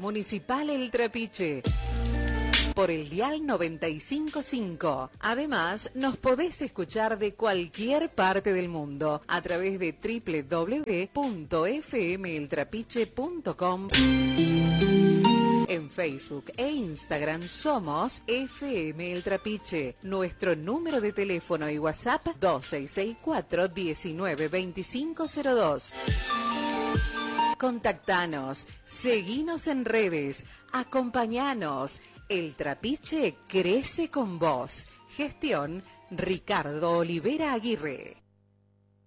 Municipal El Trapiche. Por el dial 95.5. Además, nos podés escuchar de cualquier parte del mundo a través de www.fmeltrapiche.com. En Facebook e Instagram somos FM El Trapiche. Nuestro número de teléfono y WhatsApp 2664 192502. Contactanos, seguinos en redes, acompañanos. El Trapiche crece con vos. Gestión Ricardo Olivera Aguirre.